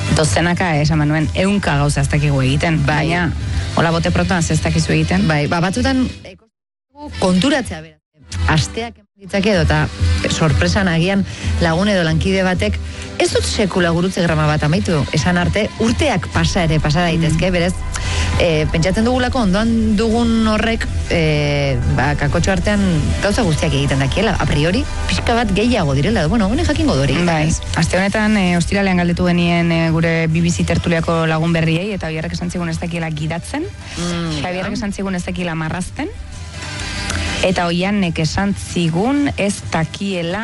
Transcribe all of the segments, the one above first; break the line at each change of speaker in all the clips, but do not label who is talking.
dozenaka esan nuen, 100 gauza ez dakigu egiten, baina hola bote protoan ez dakizu egiten.
Bai, batzutan konturatzea bera. Asteak ditzake edo eta sorpresan agian lagun edo lankide batek ez dut sekula gurutze grama bat amaitu, esan arte urteak pasa daitezke, berez pentsatzen dugulako ondoan dugun horrek kakotxo artean gauza guztiak egiten dakiela, a priori pixka bat gehiago direla, bueno, honen jakingo dori.
Bai, aste honetan ostiralean galdetu genien gure BBC tertuliako lagun berriei, eta Xabierrek esan zigun ez dakiela gidatzen, Xabierrek esan zigun ez dakiela marrazten, eta Oianek esan zigun ez dakiela...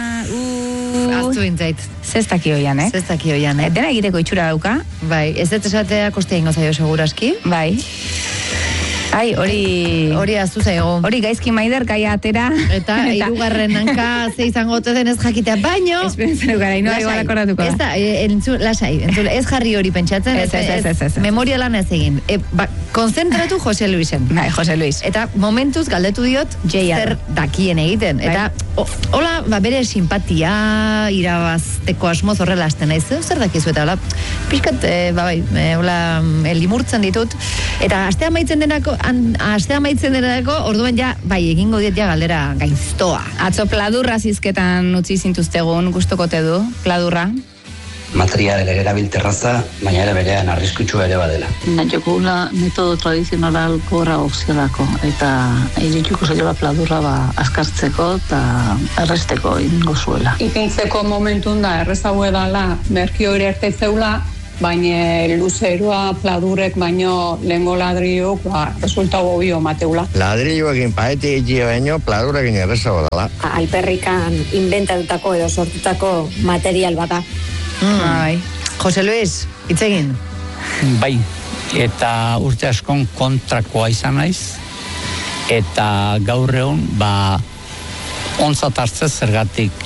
Aztu bintzait.
Zestaki Oianek.
Zestaki Oianek.
Dena egiteko itxura dauka.
Bai, ez dut esatea kostea ingo zaio seguraski.
Bai. Ai, hori
aztu zaigo.
Hori gaizki maider, gaia atera.
Eta hirugarren hanka ze izango ote den ez jakitea, baino...
Esperientzen dukara, inoa igual akordatuko da.
Ez da, lasai, ez jarri hori pentsatzen.
Ez.
Memoria lan ez egin. Konzentratu Jose Luisen.
Bai, Jose Luis.
Eta momentuz galdetu diot, zer dakien egiten. Eta, hola, bere simpatia, irabazteko asmoz horrela hasten naiz. Zer dakizu eta, hola, pixkat, hola, limurtzen ditut. Eta, astea amaitzen denako, orduan ja, egingo diet ja galdera gaiztoa.
Atzo pladurra zizketan utzi zintuztegun, gustokote du, pladurra?
Material erabilterraza, baina ere berean arriskutsu ere badela.
Jokula metodo tradizional gora opziolako, eta irituko zaila pladurra askartzeko eta erresteko ingo zuela.
Ipintzeko momentun da, errezago edala, merkio ere erteizeula, baina luzeroa pladurek baino lehengo ladriok resultatu obio mateula.
Ladrilloekin paeti egitio baino pladurekin errezago dela.
Alperrikan inventatutako edo sortutako material bata.
Bai. Jose Luis, itzegin?
Bai, eta urte askon kontrakoa izan naiz, eta gaur egun, ontzat hartzez zergatik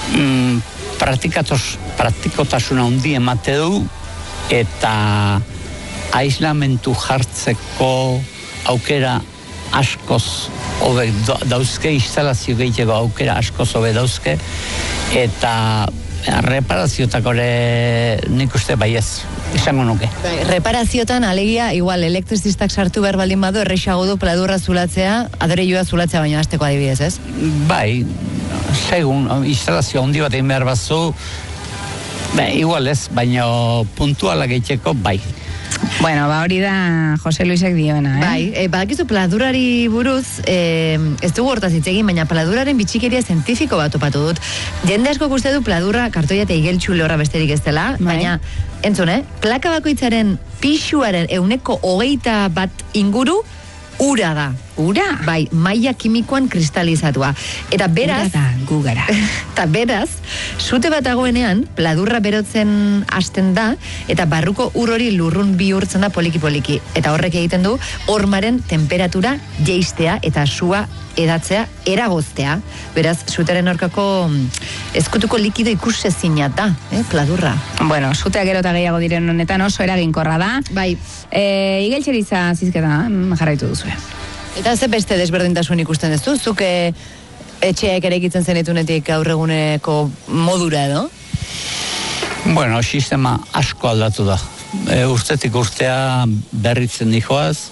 praktikotasuna hundi emate du, eta aislamentu jartzeko aukera askoz hobe dauzke, instalazio gehiago aukera askoz hobe dauzke, eta reparaziotak nik uste baiez, izango nuke.
Reparaziotan, alegia, igual, elektrizistak sartu behar baldin badu, errexago du pladurra zulatzea, adoreioa zulatzea baino hasteko adibidez, ez?
Bai, segun, instalazio handi bat egin behar bazu, igual ez, baina puntuala gehitzeko, bai.
Bueno, hori da Jose Luisek dioena,
Bai, badakizu pladurari buruz, ez dugu hortaz hitz egin, baina pladuraren bitxikeria zientifiko bat topatu dut. Jende asko uste du pladurra kartoia eta igeltsu lehorra besterik ez dela, baina, entzun, plaka bakoitzaren pixuaren 21% inguru, ura da.
Ura?
Bai, maila kimikoan kristalizatua. Eta beraz...
Ura da, gugara.
Eta beraz, sute bat dagoenean, pladurra berotzen hasten da, eta barruko ur hori lurrun bihurtzen da poliki-poliki. Eta horrek egiten du, hormaren temperatura jeistea eta sua edatzea, eragoztea. Beraz, suteren aurkako ezkutuko likido ikusezina da, pladurra.
Bueno, sutea gero eta gehiago diren honetan oso eraginkorra da.
Bai.
Igeltxeriza zizketa, jarraitu duzue.
Eta ze beste desberdintasun ikusten duzu? Zuk etxeak eraikitzen zenitunetik gaur eguneko modura edo?
Bueno, sistema asko aldatu da. Urtetik urtea berritzen dihoaz,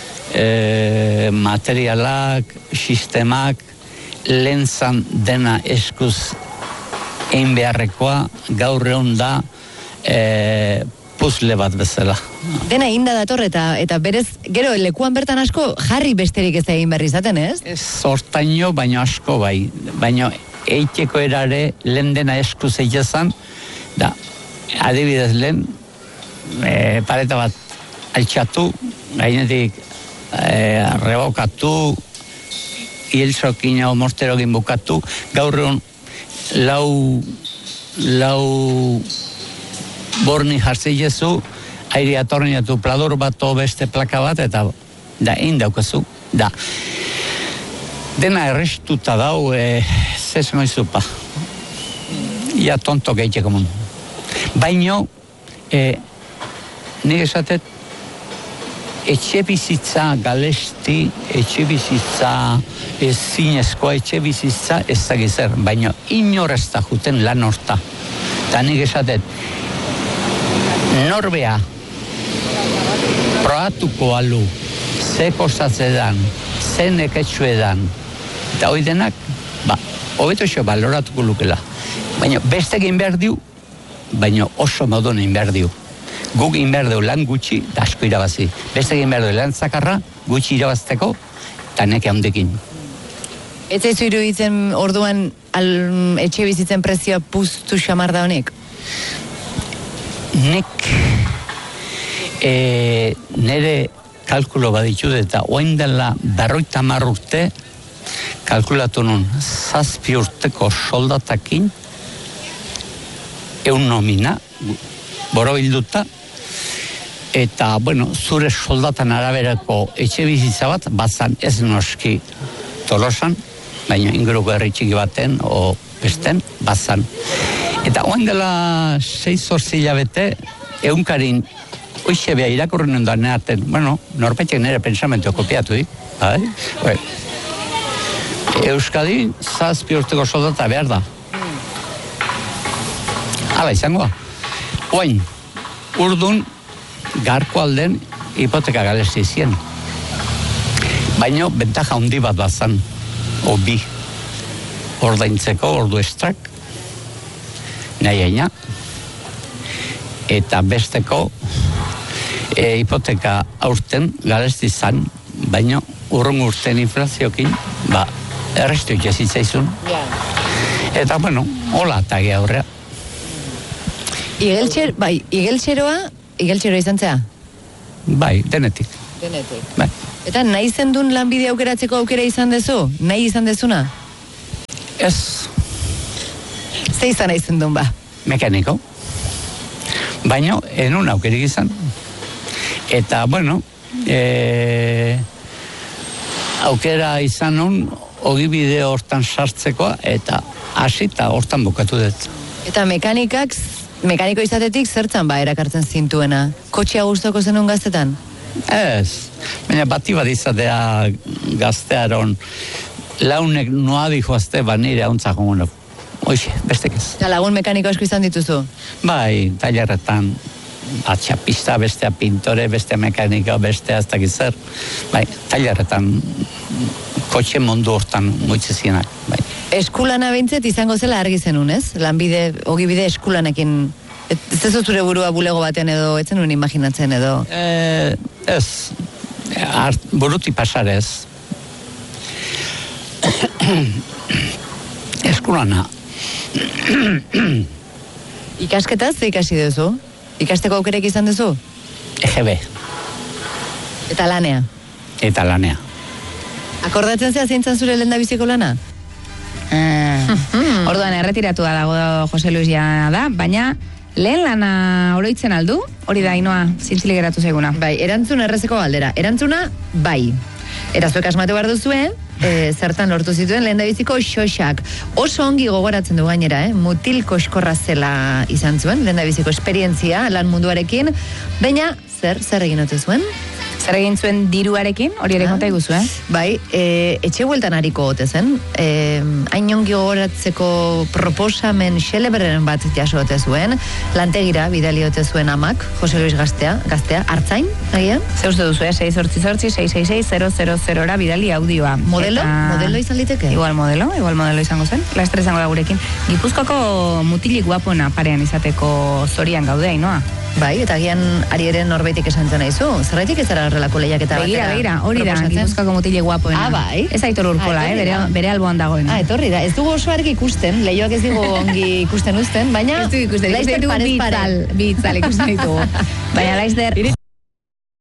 materialak, sistemak, lentzan dena eskuz egin beharrekoa, gaur egun da puzle bat bezala.
Dena inda dator eta berez, gero lekuan bertan asko jarri besterik ez egin berri izaten, ez?
Ez hortaino, baino asko bai. Baino eiteko erare lehen dena eskuz egizan, da, adibidez lehen, pareta bat altxatu, gainetik rebokatu, hilzokin o morterokin bukatu, gaur egun lau borni jartzi jezu, aire atorniatu pladur bat o beste plaka bat, eta da, indaukazu, da. Dena errestuta dau, zezen oizupa. Ia tonto gehiago mundu. Baino, nik esatet, etxe bizitza galesti, etxe bizitza zinezkoa, etxe bizitza ez da gizer, baino inor ez da juten lan horta. Eta nik esatet, norbea probatuko alu, ze kostatzedan, ze neketsuedan, eta hoi denak, hobeto xo baloratuko lukela. Baina beste egin behar diu, baina oso modun egin behar diu. Guk egin behar du lan gutxi, da asko irabazi. Beste egin behar du lan zakarra, gutxi irabazteko, eta neke handekin.
Ez zaizu iruditzen orduan etxe bizitzen prezioa puztu xamar da honek?
Nek nire kalkulo baditut eta oain dela 50 urte kalkulatu nun 7 urteko soldatakin eun nomina borobilduta eta, bueno, zure soldatan araberako etxe bizitza bat bazan ez noski Tolosan, baina inguruko herri txiki baten o besten bazan. Eta oain dela 6-8 hilabete eunkarin hoxe beha irakurren ondoan neaten, bueno, norpetek nire pensamentu kopiatu bai? Euskadi 7 urteko soldata behar da. Hala izango. Oain, urdun garko alden hipoteka galesti zien. Baina bentaja handi bat bazan, bi. Ordaintzeko, ordu estrak, nahi aina, eta besteko hipoteka aurten galesti zan, baina urrun urten inflaziokin, errestu ikesitzaizun. Eta, bueno, hola atagi aurrea.
Igeltxeroa izan zea?
Bai, denetik. Bai.
Eta nahi zendun lanbide aukeratzeko aukera izan dezu? Nahi izan dezuna?
Ez.
Ze izan nahi zendun ba?
Mekaniko. Baina, enun aukerik izan. Eta, bueno, aukera izan nun, ogibide hortan sartzekoa, eta hasita hortan bukatu dut.
Eta mekaniko izatetik zertzan erakartzen zintuena? Kotxea gustoko zenun gaztetan?
Ez, baina bati bat izatea gaztearon launek noadi joazte nire hauntza jongunok. Oixe, bestek ez.
Eta lagun mekaniko asko izan dituzu?
Bai, tailerretan atxapista, bestea pintore, bestea mekaniko, bestea ez dakiz zer. Bai, tailerretan kotxe mundu hortan moitzezienak, bai.
Eskulana bintzet izango zela argi zenun, ez? Lanbide, ogibide eskulanekin. Ez ez zure burua bulego baten edo, etzen nuen imaginatzen edo?
Ez, buruti pasarez. Eskulana.
Ikasketaz ikasi duzu? Ikasteko aukerek izan duzu?
EGB.
Eta lanea?
Eta lanea.
Akordatzen zea zintzen zure lehendabiziko lana?
Orduan erretiratu dago Jose Luis ja da, baina lehen lana oroitzen aldu, hori da Ainoa zintzilik geratu zaiguna.
Bai, erantzun errezeko galdera. Erantzuna, bai. Eta zuek asmatu behar duzue, zertan lortu zituen lehendabiziko xoxak. Oso ongi gogoratzen du gainera, mutil koskorra zela izan zuen, lehendabiziko esperientzia lan munduarekin, baina zer egin ote zuen?
Zer egin zuen diruarekin, hori ere konta iguzu,
Bai, etxe bueltan hariko gote zen, hain ongi gogoratzeko proposamen xelebreren bat jaso ote zuen, lantegira bidali ote zuen amak, Jose Luis gaztea, hartzain, agian?
Ze uste duzu, 688-666-000 bidali audioa.
Modelo izan liteke?
Igual modelo izango zen, laster izango da gurekin. Gipuzkoako mutilik guapona parean izateko zorian gaude, Ainoa.
Bai, eta agian ari ere norbaitik esan zen aizu. Zerraitik ez zara horrelako lehiaketa batera?
Begira, hori da, Gipuzkoako mutile guapoena.
Bai?
Ez Aitor Urkola, bere alboan dagoena.
Etorri da, ez dugu oso argi ikusten, lehioak ez dugu ongi ikusten uzten, baina...
Ez dugu ikusten,
Laizter
bi itzal ikusten ditugu. Baina Laizter...